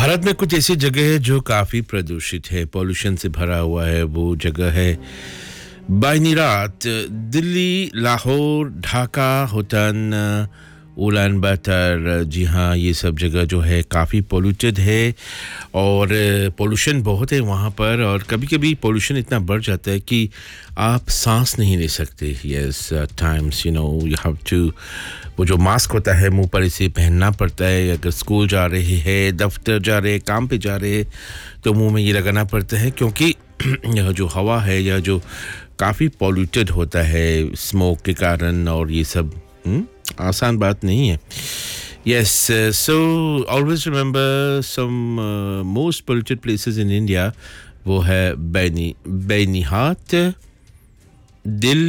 भारत में कुछ ऐसी जगह है जो काफ़ी प्रदूषित है, पॉल्यूशन से भरा हुआ है। वो जगह है बाइनीरात, दिल्ली, लाहौर, ढाका, होटन, उलान बातर। जी हाँ, ये सब जगह जो है काफ़ी पॉल्यूटेड है और पॉल्यूशन बहुत है वहाँ पर। और कभी-कभी पॉल्यूशन इतना बढ़ जाता है कि आप सांस नहीं ले सकते। Yes, times you have to, वो जो मास्क होता है मुंह पर इसे पहनना पड़ता है। अगर स्कूल जा रहे हैं, दफ्तर जा रहे हैं, काम पे जा रहे हैं तो मुंह में ये लगाना पड़ता है, क्योंकि यह जो हवा है यह जो काफ़ी पॉल्यूटेड होता है स्मोक के कारण। और ये सब आसान बात नहीं है। Yes, so always remember some most polluted places in India. वो है बैनीहाट, दिल्ली